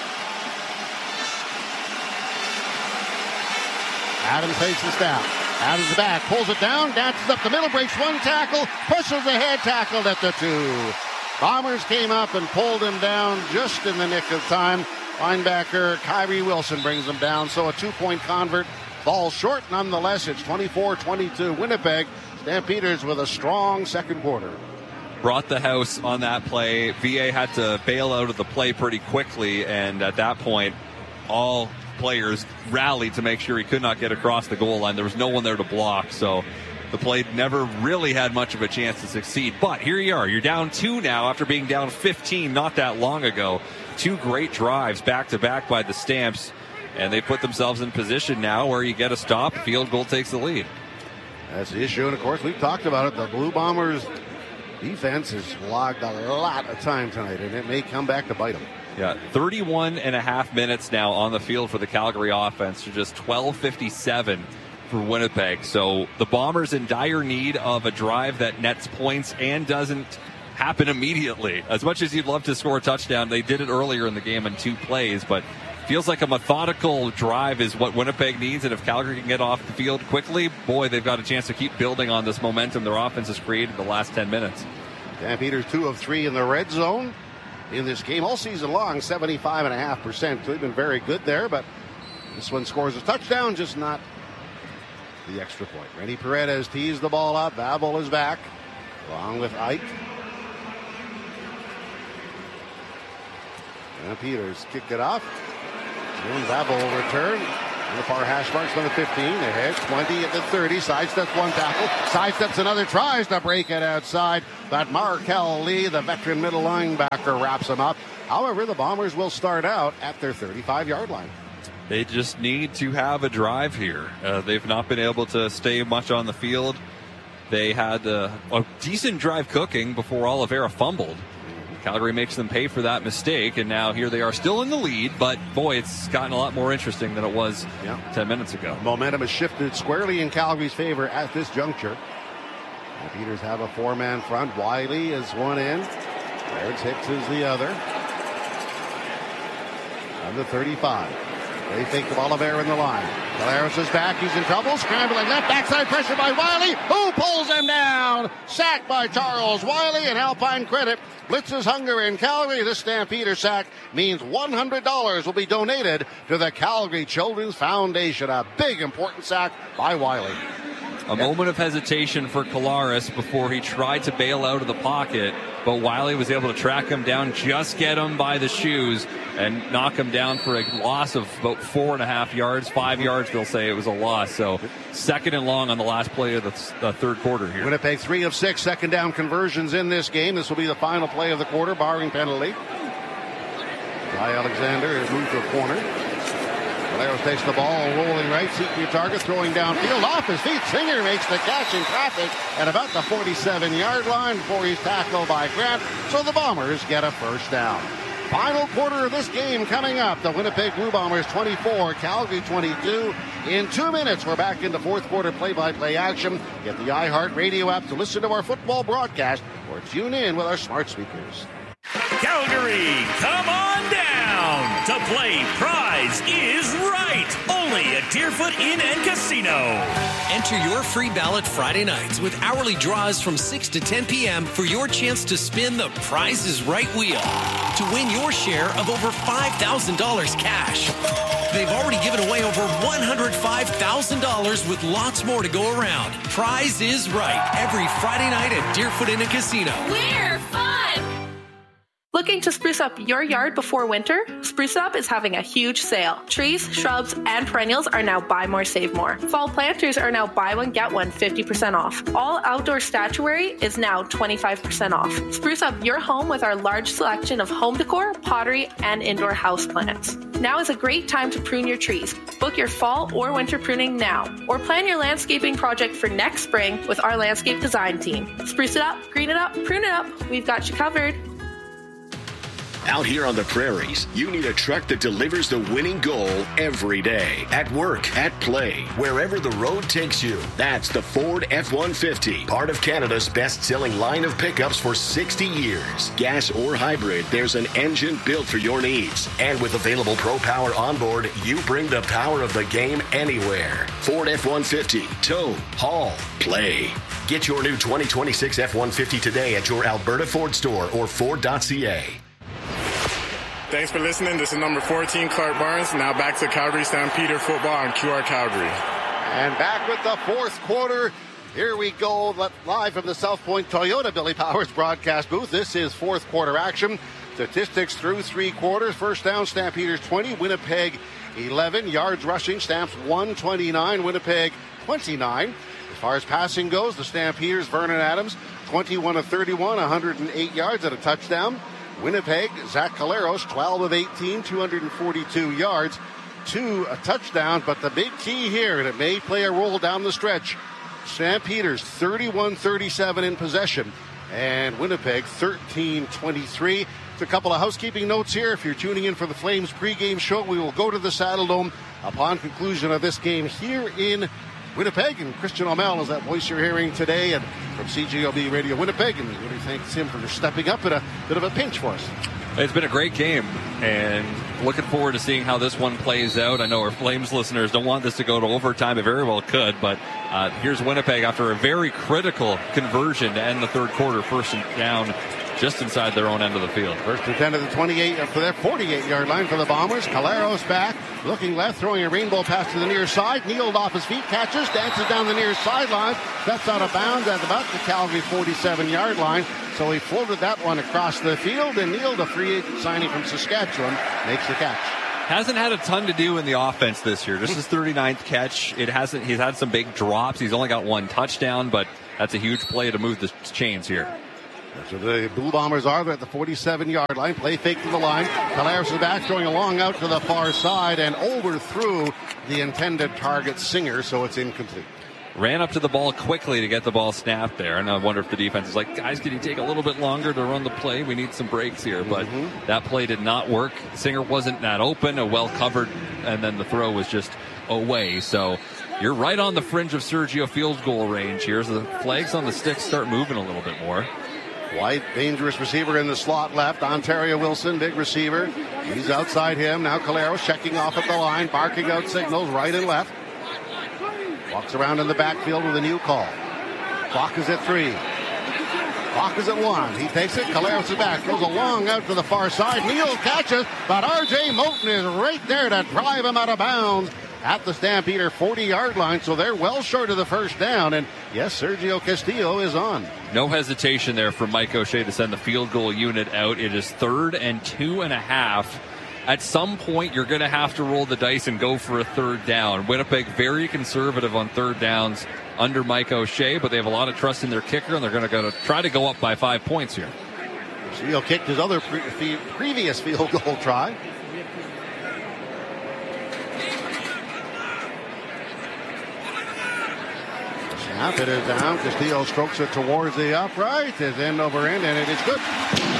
Adams takes the snap. Adams back, pulls it down, dances up the middle, breaks one tackle, pushes ahead, tackled at the two. Bombers came up and pulled him down just in the nick of time. Linebacker Kyrie Wilson brings him down, so a two-point convert falls short. Nonetheless, it's twenty-four twenty-two Winnipeg. Stampeders with a strong second quarter. Brought the house on that play. V A had to bail out of the play pretty quickly, and at that point, all players rallied to make sure he could not get across the goal line. There was no one there to block, so the play never really had much of a chance to succeed. But here you are. You're down two now after being down fifteen not that long ago. Two great drives back-to-back by the Stamps, and they put themselves in position now where you get a stop, field goal takes the lead. That's the issue, and of course we've talked about it. The Blue Bombers defense has logged a lot of time tonight, and it may come back to bite them. Yeah, thirty-one and a half minutes now on the field for the Calgary offense to just twelve fifty-seven for Winnipeg. So the Bombers in dire need of a drive that nets points and doesn't happen immediately. As much as you'd love to score a touchdown, they did it earlier in the game in two plays, but feels like a methodical drive is what Winnipeg needs, and if Calgary can get off the field quickly, boy, they've got a chance to keep building on this momentum their offense has created the last ten minutes. Stampeders two of three in the red zone in this game all season long, seventy-five point five percent. They've been very good there, but this one scores a touchdown, just not the extra point. Rennie Paredes tees the ball up. Babel is back, along with Ike. And Peters kick it off. That will return. And the far hash marks from the fifteen. Ahead, twenty at the thirty. Sidesteps one tackle. Sidesteps another. Tries to break it outside. But Markel Lee, the veteran middle linebacker, wraps him up. However, the Bombers will start out at their thirty-five-yard line. They just need to have a drive here. Uh, they've not been able to stay much on the field. They had uh, a decent drive cooking before Oliveira fumbled. Calgary makes them pay for that mistake, and now here they are still in the lead, but boy, it's gotten a lot more interesting than it was yeah. ten minutes ago. Momentum has shifted squarely in Calgary's favor at this juncture. The Peters have a four-man front. Wiley is one end. Clarence Hicks is the other. On the thirty-five. They think of Oliveira in the line. Caleros is back. He's in trouble. Scrambling left. Backside pressure by Wiley. Who pulls him down? Sacked by Charles Wiley, and Alpine Credit blitzes hunger in Calgary. This Stampeder sack means one hundred dollars will be donated to the Calgary Children's Foundation. A big, important sack by Wiley. A yep. moment of hesitation for Caleros before he tried to bail out of the pocket, but Wiley was able to track him down, just get him by the shoes, and knock him down for a loss of about four and a half yards. Five yards, they'll say it was a loss. So second and long on the last play of the, the third quarter here. Winnipeg three of six second down conversions in this game. This will be the final play of the quarter, barring penalty. Ty Alexander is moved to a corner. Caleros takes the ball, rolling right, seeking your target, throwing downfield, off his feet. Singer makes the catch in traffic at about the forty-seven-yard line before he's tackled by Grant. So the Bombers get a first down. Final quarter of this game coming up. The Winnipeg Blue Bombers twenty-four, Calgary twenty-two. In two minutes, we're back into fourth quarter play-by-play action. Get the iHeart Radio app to listen to our football broadcast or tune in with our smart speakers. Calgary, come on down to play Prize is Right. Only at Deerfoot Inn and Casino. Enter your free ballot Friday nights with hourly draws from six to ten p.m. for your chance to spin the Prize is Right wheel to win your share of over five thousand dollars cash. They've already given away over one hundred five thousand dollars with lots more to go around. Prize is Right every Friday night at Deerfoot Inn and Casino. We're fun! Looking to spruce up your yard before winter? Spruce Up is having a huge sale. Trees, shrubs, and perennials are now buy more, save more. Fall planters are now buy one, get one fifty percent off. All outdoor statuary is now twenty-five percent off. Spruce up your home with our large selection of home decor, pottery, and indoor houseplants. Now is a great time to prune your trees. Book your fall or winter pruning now, or plan your landscaping project for next spring with our landscape design team. Spruce it up, green it up, prune it up. We've got you covered. Out here on the prairies, you need a truck that delivers the winning goal every day. At work, at play, wherever the road takes you. That's the Ford F one fifty, part of Canada's best-selling line of pickups for sixty years. Gas or hybrid, there's an engine built for your needs. And with available Pro Power onboard, you bring the power of the game anywhere. Ford F one fifty, tow, haul, play. Get your new twenty twenty-six F one fifty today at your Alberta Ford store or Ford dot C A. Thanks for listening. This is number fourteen, Clark Barnes. Now back to Calgary Stampeder football on Q R Calgary. And back with the fourth quarter. Here we go, live from the South Point Toyota Billy Powers broadcast booth. This is fourth quarter action. Statistics through three quarters. First down, Stampeders twenty, Winnipeg eleven. Yards rushing, Stamps one twenty-nine, Winnipeg twenty-nine. As far as passing goes, the Stampeders, Vernon Adams, twenty-one of thirty-one, one hundred eight yards at a touchdown. Winnipeg, Zach Caleros, twelve of eighteen, two hundred forty-two yards, two touchdowns. But the big key here, and it may play a role down the stretch, Stampeders thirty-one thirty-seven in possession, and Winnipeg thirteen twenty-three. Just a couple of housekeeping notes here. If you're tuning in for the Flames pregame show, we will go to the Saddle Dome upon conclusion of this game here in Winnipeg. And Christian O'Mell is that voice you're hearing today, and from C J O B Radio Winnipeg, and we really thanks him for stepping up in a bit of a pinch for us. It's been a great game, and looking forward to seeing how this one plays out. I know our Flames listeners don't want this to go to overtime. It very well could, but uh, here's Winnipeg after a very critical conversion to end the third quarter, first and down just inside their own end of the field. First and ten to the twenty-eight, for their forty-eight-yard line for the Bombers. Caleros back, looking left, throwing a rainbow pass to the near side. Kneeled off his feet, catches, dances down the near sideline. That's out of bounds at about the Calgary forty-seven-yard line. So he floated that one across the field, and Neil, the free agent signing from Saskatchewan, makes the catch. Hasn't had a ton to do in the offense this year. Just his thirty-ninth catch. It hasn't. He's had some big drops. He's only got one touchdown, but that's a huge play to move the chains here. So the Blue Bombers are there at the forty-seven-yard line. Play fake to the line. Caleros is back, throwing a long out to the far side and overthrew the intended target, Singer, so it's incomplete. Ran up to the ball quickly to get the ball snapped there, and I wonder if the defense is like, guys, can you take a little bit longer to run the play? We need some breaks here, but mm-hmm. that play did not work. Singer wasn't that open, a well covered, and then the throw was just away. So you're right on the fringe of Sergio field goal range here. So the flags on the sticks start moving a little bit more. White, dangerous receiver in the slot left. Ontario Wilson, big receiver. He's outside him. Now Caleros checking off at the line, barking out signals right and left. Walks around in the backfield with a new call. Clock is at three. Clock is at one. He takes it. Caleros is back. Goes a long out to the far side. Neal catches, but R J Moten is right there to drive him out of bounds at the Stampeder forty-yard line. So they're well short of the first down. And yes, Sergio Castillo is on. No hesitation there for Mike O'Shea to send the field goal unit out. It is third and two and a half. At some point, you're going to have to roll the dice and go for a third down. Winnipeg very conservative on third downs under Mike O'Shea, but they have a lot of trust in their kicker, and they're going to go to try to go up by five points here. Castillo kicked his other pre- fe- previous field goal try. Snap, it is down. Castillo strokes it towards the upright. It's end over end, and it is good.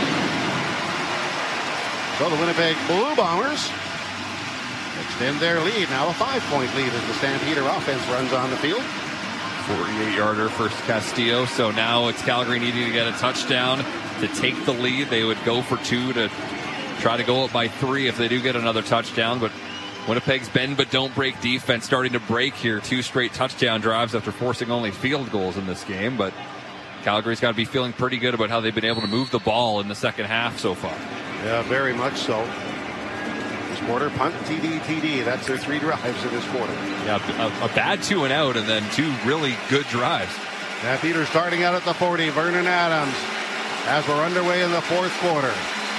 So the Winnipeg Blue Bombers extend their lead. Now a five-point lead as the Stampeder offense runs on the field. forty-eight-yarder for Castillo. So now it's Calgary needing to get a touchdown to take the lead. They would go for two to try to go up by three if they do get another touchdown. But Winnipeg's bend but don't break defense starting to break here. Two straight touchdown drives after forcing only field goals in this game. But Calgary's got to be feeling pretty good about how they've been able to move the ball in the second half so far. Yeah, very much so. This quarter, punt, T D, T D. That's their three drives in this quarter. Yeah, a, a bad two and out, and then two really good drives. Stampeder starting out at the forty. Vernon Adams as we're underway in the fourth quarter.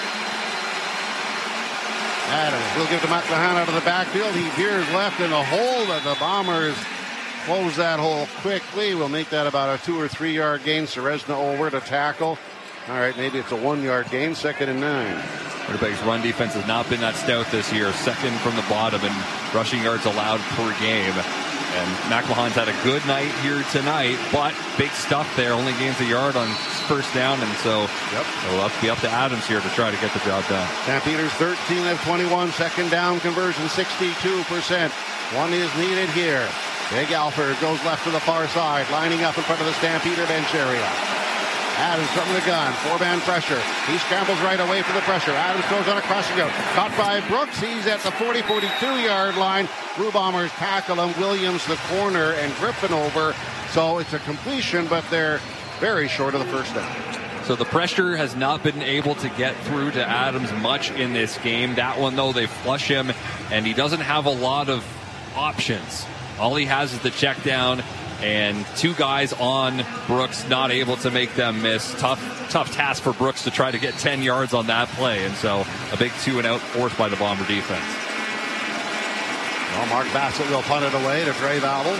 Adams will give to McMahon out of the backfield. He veers left in a hole that the Bombers close that hole quickly. We'll make that about a two or three yard gain. Serezna over to tackle. All right, maybe it's a one-yard gain, second and nine. Winnipeg's run defense has not been that stout this year, second from the bottom in rushing yards allowed per game. And McMahon's had a good night here tonight, but big stuff there, only gains a yard on first down, and so yep. it'll have to be up to Adams here to try to get the job done. Stampeders thirteen of twenty-one, second down conversion sixty-two percent. One is needed here. Big Alford goes left to the far side, lining up in front of the Stampeder bench area. Adams from the gun, four-man pressure. He scrambles right away from the pressure. Adams throws on a crossing route. Caught by Brooks. He's at the forty, forty-two-yard line. Blue Bombers tackle him. Williams the corner and Griffin over. So it's a completion, but they're very short of the first down. So the pressure has not been able to get through to Adams much in this game. That one, though, they flush him, and he doesn't have a lot of options. All he has is the check down. And two guys on Brooks, not able to make them miss. Tough tough task for Brooks to try to get ten yards on that play. And so a big two and out forced by the Bomber defense. Well, Mark Bassett will punt it away to Trey Vowell.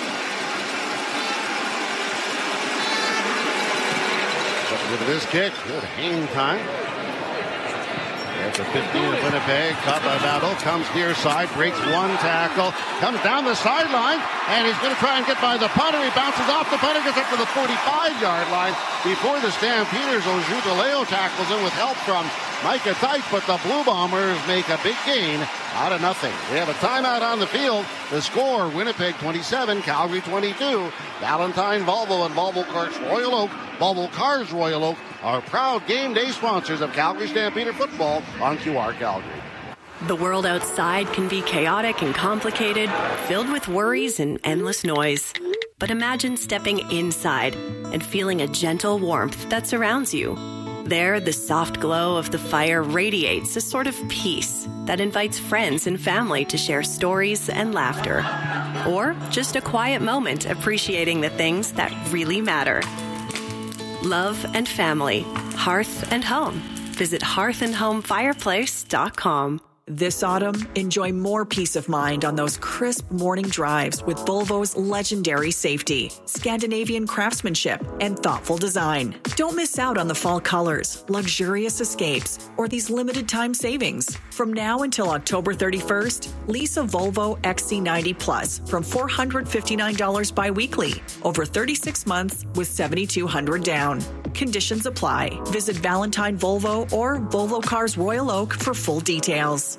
With this kick, good hang time. It's a fifteen of Winnipeg. Caught by Vowell. Comes near side. Breaks one tackle. Comes down the sideline. And he's going to try and get by the punter. He bounces off the punter. Gets up to the forty-five-yard line. Before the Stampeders, Ojutaleo tackles him with help from Micah Tice. But the Blue Bombers make a big gain out of nothing. We have a timeout on the field. The score, Winnipeg twenty-seven, Calgary twenty-two. Valentine, Volvo, and Volvo Cars Royal Oak. Volvo Cars Royal Oak are proud game day sponsors of Calgary Stampeder football on Q R Calgary. The world outside can be chaotic and complicated, filled with worries and endless noise. But imagine stepping inside and feeling a gentle warmth that surrounds you. There, the soft glow of the fire radiates a sort of peace that invites friends and family to share stories and laughter. Or just a quiet moment appreciating the things that really matter. Love and family, hearth and home. Visit hearth and home fireplace dot com. This autumn, enjoy more peace of mind on those crisp morning drives with Volvo's legendary safety, Scandinavian craftsmanship, and thoughtful design. Don't miss out on the fall colors, luxurious escapes, or these limited time savings. From now until October thirty-first, lease a Volvo X C ninety Plus from four hundred fifty-nine dollars bi-weekly over thirty-six months with seven thousand two hundred dollars down. Conditions apply. Visit Valentine Volvo or Volvo Cars Royal Oak for full details.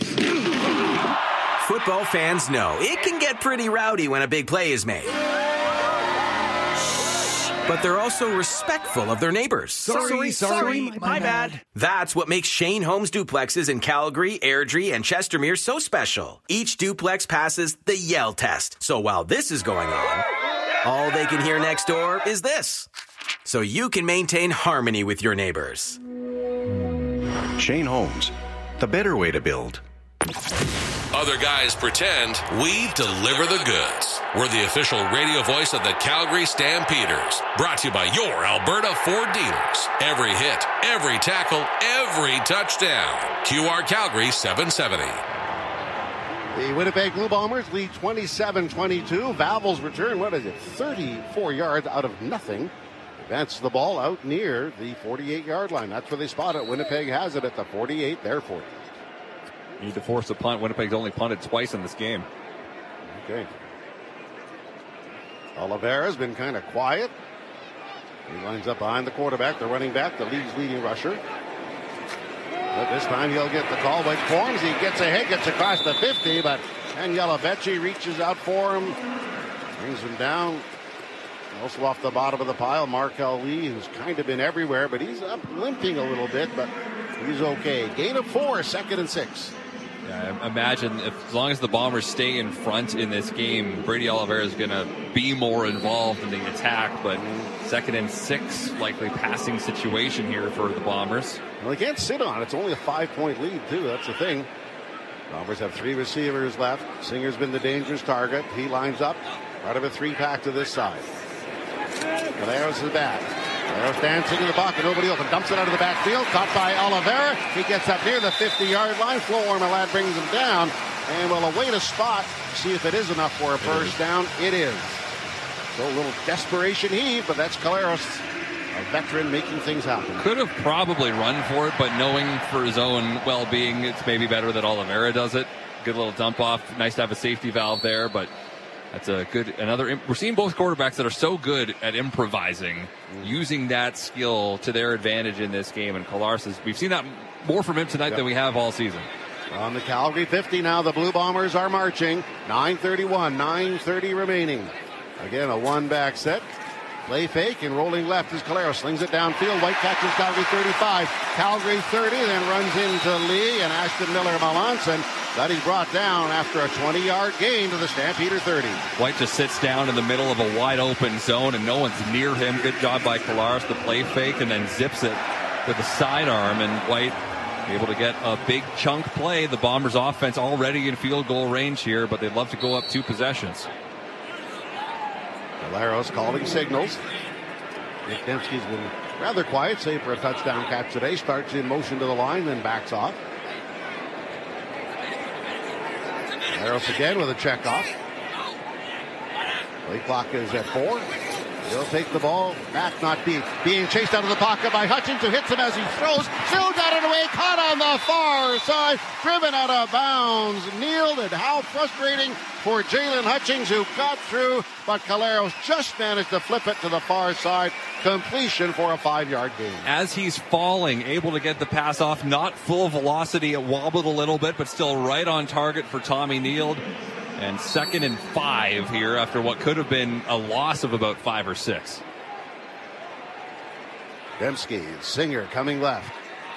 Football fans know it can get pretty rowdy when a big play is made. But they're also respectful of their neighbors. Sorry, sorry, sorry my, my bad. That's what makes Shane Homes duplexes in Calgary, Airdrie, and Chestermere so special. Each duplex passes the Yell test. So while this is going on, all they can hear next door is this. So you can maintain harmony with your neighbors. Shane Homes, the better way to build. Other guys pretend, we deliver the goods. We're the official radio voice of the Calgary Stampeders. Brought to you by your Alberta Ford dealers. Every hit, every tackle, every touchdown. Q R Calgary seven seventy. The Winnipeg Blue Bombers lead twenty-seven twenty-two. Valvels return, what is it, thirty-four yards out of nothing. Advance the ball out near the forty-eight-yard line. That's where they spot it. Winnipeg has it at the forty-eight, their forty. Need to force a punt. Winnipeg's only punted twice in this game. Okay. Oliveira's been kind of quiet. He lines up behind the quarterback, the running back, the league's leading rusher. But this time he'll get the call. White forms. He gets ahead, gets across the fifty, but Daniela Becci reaches out for him, brings him down. Also off the bottom of the pile, Markel Lee, who's kind of been everywhere, but he's up limping a little bit, but he's okay. Gain of four, second and six. Yeah, I imagine if, as long as the Bombers stay in front in this game, Brady Oliveira is going to be more involved in the attack, but second and six, likely passing situation here for the Bombers. Well, they can't sit on it. It's only a five-point lead, too. That's the thing. Bombers have three receivers left. Singer's been the dangerous target. He lines up out of a three-pack to this side. Caleros is back. Caleros dancing in the pocket. Nobody open. Dumps it out of the backfield. Caught by Oliveira. He gets up near the fifty-yard line. Flo Ormelad brings him down. And will await a spot. See if it is enough for a first down. It is. So a little desperation heave, but that's Caleros, a veteran making things happen. Could have probably run for it, but knowing for his own well-being, it's maybe better that Oliveira does it. Good little dump off. Nice to have a safety valve there, but that's a good, another, we're seeing both quarterbacks that are so good at improvising, mm. using that skill to their advantage in this game. And Collaros is, we've seen that more from him tonight yep. than we have all season. On the Calgary fifty now, the Blue Bombers are marching. nine thirty-one, nine thirty remaining. Again, a one-back set. Play fake and rolling left as Caleros slings it downfield. White catches Calgary thirty-five. Calgary thirty, then runs into Lee and Ashton Miller Melanson. That he brought down after a twenty-yard gain to the Stampeder thirty. White just sits down in the middle of a wide-open zone, and no one's near him. Good job by Collaros, the play fake, and then zips it with a sidearm. And White able to get a big chunk play. The Bombers' offense already in field goal range here, but they'd love to go up two possessions. Caleros calling signals. Nick Dembski's been rather quiet, save for a touchdown catch today. Starts in motion to the line, then backs off. Caleros again with a check off. Play clock is at four. He'll take the ball back, not deep. Being chased out of the pocket by Hutchings, who hits him as he throws. Still got it away, caught on the far side, driven out of bounds. Kneeled, and how frustrating for Jalen Hutchings, who got through, but Caleros just managed to flip it to the far side. Completion for a five-yard gain. As he's falling, able to get the pass off, not full velocity. It wobbled a little bit, but still right on target for Tommy Neild. And second and five here after what could have been a loss of about five or six. Dembski, Singer coming left.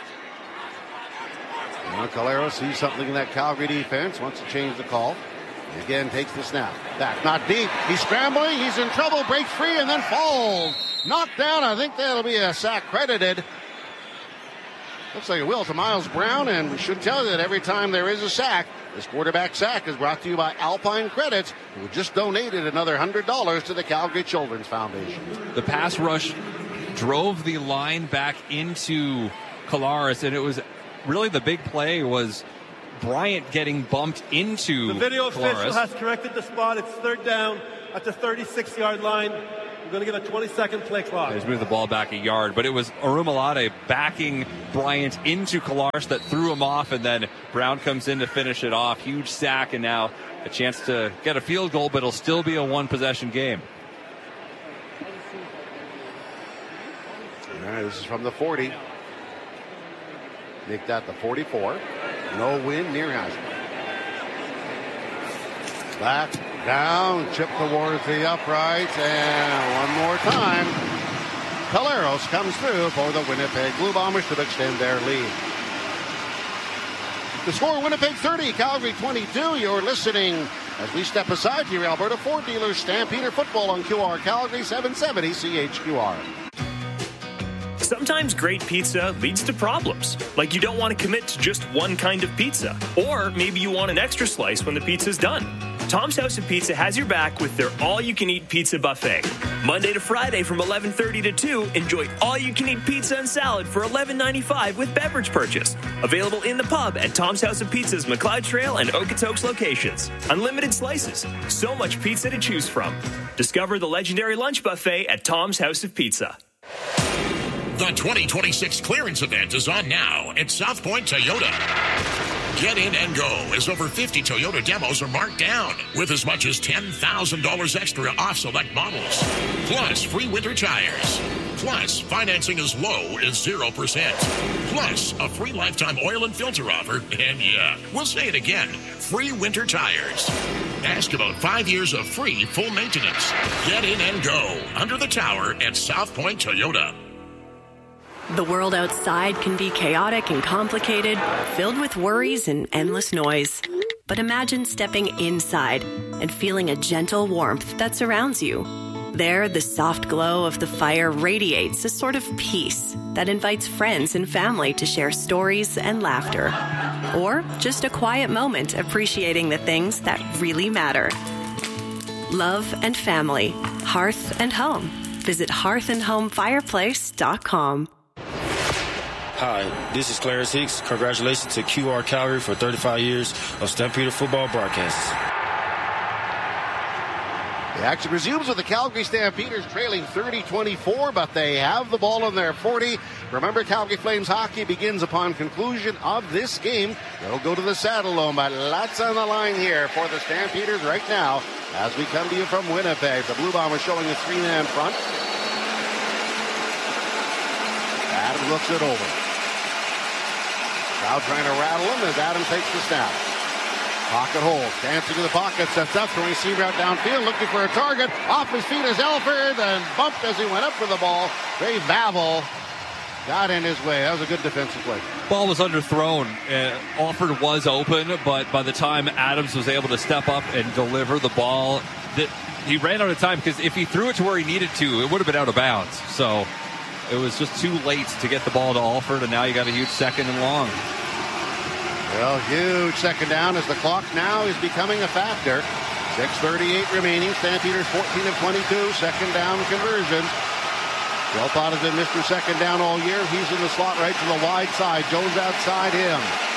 Now Caleros sees something in that Calgary defense, wants to change the call. He again takes the snap. Back, not deep. He's scrambling, he's in trouble, breaks free, and then falls. Knocked down. I think that'll be a sack credited. Looks like it will to Miles Brown, and we should tell you that every time there is a sack, this quarterback sack is brought to you by Alpine Credits, who just donated another one hundred dollars to the Calgary Children's Foundation. The pass rush drove the line back into Collaros, and it was really the big play was Bryant getting bumped into The video official Collaros. has corrected the spot. It's third down at the thirty-six-yard line. We're going to give a twenty-second play clock. He's moved the ball back a yard, but it was Arumalade backing Bryant into Collaros that threw him off, and then Brown comes in to finish it off. Huge sack, and now a chance to get a field goal, but it'll still be a one-possession game. All right, this is from the forty. Nicked at the forty-four. No win near Hasbro. Back, down, chip towards the uprights, and one more time. Collaros comes through for the Winnipeg Blue Bombers to extend their lead. The score, Winnipeg thirty, Calgary twenty-two. You're listening as we step aside to your Alberta Ford dealers, Stampeder Football on Q R Calgary, seven seventy C H Q R. Sometimes great pizza leads to problems, like you don't want to commit to just one kind of pizza, or maybe you want an extra slice when the pizza's done. Tom's House of Pizza has your back with their all-you-can-eat pizza buffet. Monday to Friday from eleven thirty to two, enjoy all-you-can-eat pizza and salad for eleven ninety-five with beverage purchase. Available in the pub at Tom's House of Pizza's McLeod Trail and Okotoks locations. Unlimited slices, so much pizza to choose from. Discover the legendary lunch buffet at Tom's House of Pizza. The twenty twenty-six clearance event is on now at South Point Toyota. Get in and go as over fifty Toyota demos are marked down with as much as ten thousand dollars extra off select models. Plus free winter tires. Plus financing as low as zero percent. Plus a free lifetime oil and filter offer. And yeah, we'll say it again, free winter tires. Ask about five years of free full maintenance. Get in and go under the tower at South Point Toyota. The world outside can be chaotic and complicated, filled with worries and endless noise. But imagine stepping inside and feeling a gentle warmth that surrounds you. There, the soft glow of the fire radiates a sort of peace that invites friends and family to share stories and laughter. Or just a quiet moment appreciating the things that really matter. Love and family, hearth and home. Visit hearth and home fireplace dot com. Hi, this is Clarence Hicks. Congratulations to Q R Calgary for thirty-five years of Stampeder football broadcasts. The action resumes with the Calgary Stampeders trailing thirty twenty-four, but they have the ball in their forty. Remember, Calgary Flames hockey begins upon conclusion of this game. They'll go to the Saddledome, but lots on the line here for the Stampeders right now as we come to you from Winnipeg. The Blue Bombers showing a three-man front. Adams looks it over. Now trying to rattle him as Adams takes the snap. Pocket hold. Dancing to the pocket. Sets up. Throwing receiver out downfield. Looking for a target. Off his feet is Alford. And bumped as he went up for the ball. Dave Bavel got in his way. That was a good defensive play. Ball was underthrown. Uh, Alford was open, but by the time Adams was able to step up and deliver the ball, that he ran out of time, because if he threw it to where he needed to, it would have been out of bounds. So it was just too late to get the ball to Alford, and now you got a huge second and long. Well, huge second down as the clock now is becoming a factor. six thirty-eight remaining. Stampeders fourteen of twenty-two. Second down conversions. Delpot has been Mister Second Down all year. He's in the slot right to the wide side. Jones outside him.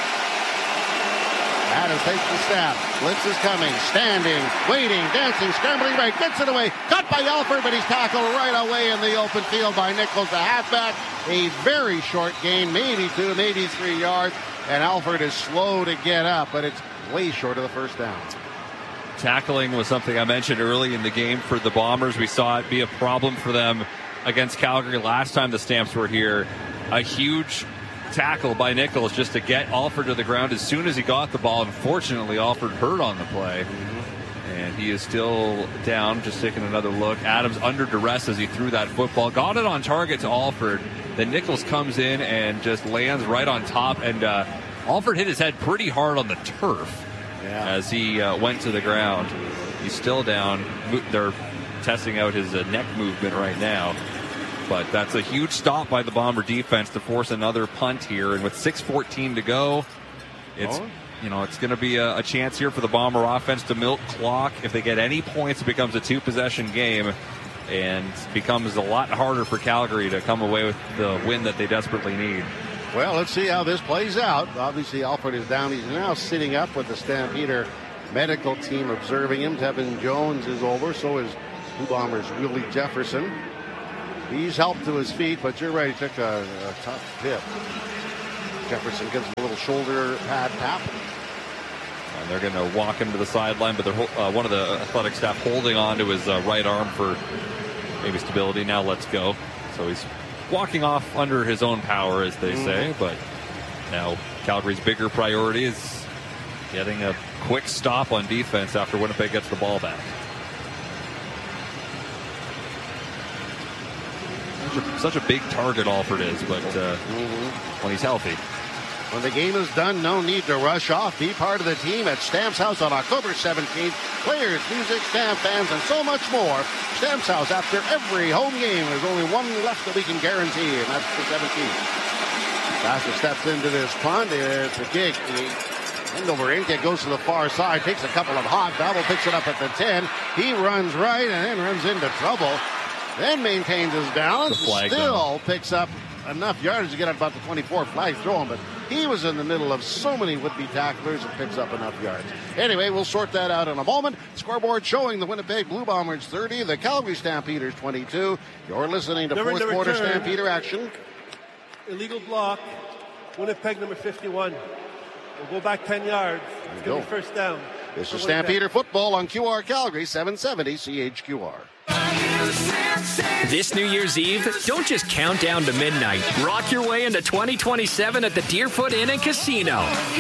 Adams takes the snap. Blitz is coming. Standing, waiting, dancing, scrambling right. Gets it away. Cut by Alford, but he's tackled right away in the open field by Nichols, the halfback. A very short gain, maybe two, maybe three yards. And Alford is slow to get up, but it's way short of the first down. Tackling was something I mentioned early in the game for the Bombers. We saw it be a problem for them against Calgary last time the Stamps were here. A huge tackle by Nichols just to get Alford to the ground as soon as he got the ball. Unfortunately, Alford hurt on the play. And he is still down, just taking another look. Adams under duress as he threw that football. Got it on target to Alford. Then Nichols comes in and just lands right on top. And uh, Alford hit his head pretty hard on the turf yeah. as he uh, went to the ground. He's still down. They're testing out his uh, neck movement right now. But that's a huge stop by the Bomber defense to force another punt here. And with six fourteen to go, it's oh. you know it's going to be a, a chance here for the Bomber offense to milk clock. If they get any points, it becomes a two-possession game and becomes a lot harder for Calgary to come away with the win that they desperately need. Well, let's see how this plays out. Obviously, Alford is down. He's now sitting up with the Stampeder medical team observing him. Tevin Jones is over. So is Blue Bombers' Willie Jefferson. He's helped to his feet, but you're right. He took a, a tough hit. Jefferson gives him a little shoulder pad tap. And they're going to walk him to the sideline, but they're uh, one of the athletic staff holding on to his uh, right arm for maybe stability. Now let's go. So he's walking off under his own power, as they mm. say. But now Calgary's bigger priority is getting a quick stop on defense after Winnipeg gets the ball back. Such a, such a big target Alford is, but uh, mm-hmm. when he's healthy. When the game is done, no need to rush off. Be part of the team at Stamps House on October seventeenth. Players, music, Stamp fans, and so much more. Stamps House after every home game. There's only one left that we can guarantee, and that's the seventeenth. Bassett steps into this punt. It's a kick. Endover Inca goes to the far side, takes a couple of hot. Double picks it up at the ten. He runs right and then runs into trouble. Then maintains his balance. Still picks up enough yardage to get about the twenty-four. Flag thrown, but he was in the middle of so many would-be tacklers and picks up enough yards. Anyway, we'll sort that out in a moment. Scoreboard showing the Winnipeg Blue Bombers thirty, the Calgary Stampeders twenty-two. You're listening to Number, fourth number quarter turn. Stampeder action. Illegal block. Winnipeg number fifty-one. We'll go back ten yards. It's going to be first down. This is Stampeder football on Q R Calgary, seven seventy C H Q R. This New Year's Eve, don't just count down to midnight. Rock your way into twenty twenty-seven at the Deerfoot Inn and Casino.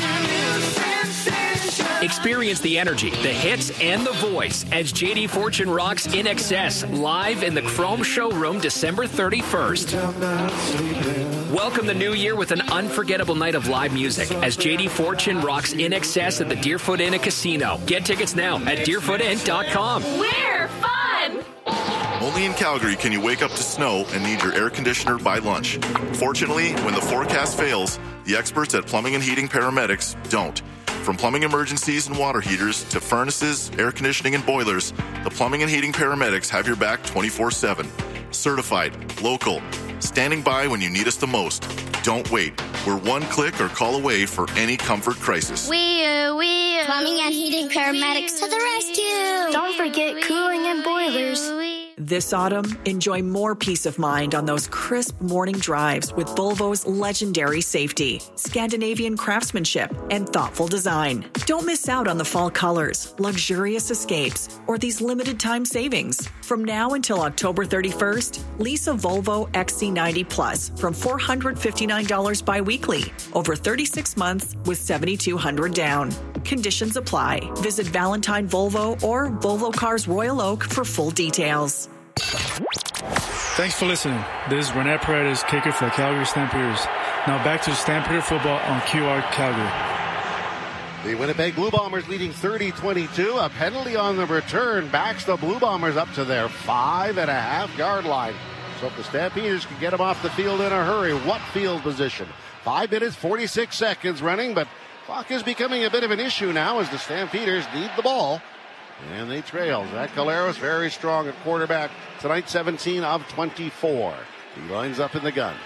Experience the energy, the hits, and the voice as J D Fortune rocks In Excess live in the Chrome Showroom December thirty-first. Welcome the new year with an unforgettable night of live music as J D Fortune rocks In Excess at the Deerfoot Inn and Casino. Get tickets now at deerfoot inn dot com. We're fun! Only in Calgary can you wake up to snow and need your air conditioner by lunch. Fortunately, when the forecast fails, the experts at Plumbing and Heating Paramedics don't. From plumbing emergencies and water heaters to furnaces, air conditioning, and boilers, the Plumbing and Heating Paramedics have your back twenty-four seven. Certified, local, standing by when you need us the most. Don't wait. We're one click or call away for any comfort crisis. We, uh, we, uh, Plumbing and Heating Paramedics to the rescue. Don't forget cooling and boilers. This autumn, enjoy more peace of mind on those crisp morning drives with Volvo's legendary safety, Scandinavian craftsmanship, and thoughtful design. Don't miss out on the fall colors, luxurious escapes, or these limited time savings. From now until October thirty-first, lease a Volvo X C ninety Plus from four hundred fifty-nine dollars biweekly over thirty-six months with seven thousand two hundred dollars down. Conditions apply. Visit Valentine Volvo or Volvo Cars Royal Oak for full details. Thanks for listening. This is René Paredes, kicker for the Calgary Stampeders. Now back to Stampeder football on Q R Calgary. The Winnipeg Blue Bombers leading thirty twenty-two. A penalty on the return backs the Blue Bombers up to their five and a half yard line. So if the Stampeders can get them off the field in a hurry, what field position? Five minutes, forty-six seconds running, but clock is becoming a bit of an issue now as the Stampeders need the ball. And they trail. Zach Caleros very strong at quarterback tonight, seventeen of twenty-four. He lines up in the gun.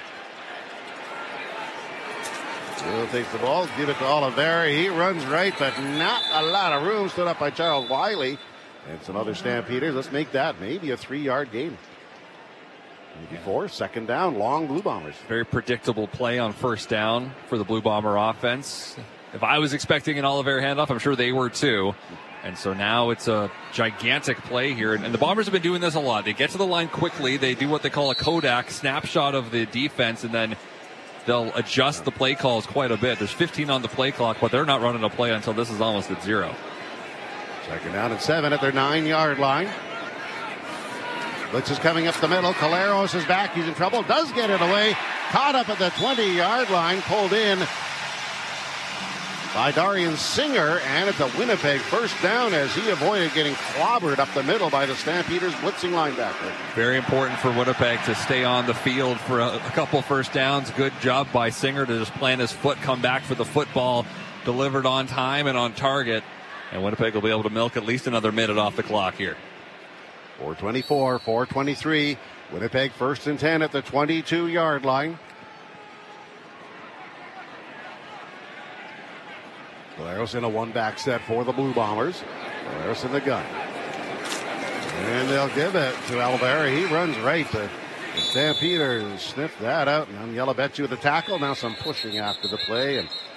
Will takes the ball, give it to Oliveri. He runs right, but not a lot of room. Stood up by Charles Wiley. And some other Stampeders. Let's make that maybe a three-yard gain. Maybe four. Second down, long Blue Bombers. Very predictable play on first down for the Blue Bomber offense. If I was expecting an Oliveri handoff, I'm sure they were too. And so now it's a gigantic play here. And the Bombers have been doing this a lot. They get to the line quickly. They do what they call a Kodak snapshot of the defense, and then they'll adjust the play calls quite a bit. There's fifteen on the play clock, but they're not running a play until this is almost at zero. Second down and seven at their nine-yard line. Blitz is coming up the middle. Caleros is back. He's in trouble. Does get it away. Caught up at the twenty-yard line. Pulled in by Darian Singer, and it's a Winnipeg first down as he avoided getting clobbered up the middle by the Stampeders blitzing linebacker. Very important for Winnipeg to stay on the field for a, a couple first downs. Good job by Singer to just plant his foot, come back for the football, delivered on time and on target, and Winnipeg will be able to milk at least another minute off the clock here. four twenty-four, four twenty-three. Winnipeg first and ten at the twenty-two-yard line. Collaros in a one-back set for the Blue Bombers. Collaros in the gun. And they'll give it to Alvera. He runs right. The, the Stampeders sniff that out. And Yellow bet you with the tackle. Now some pushing after the play. And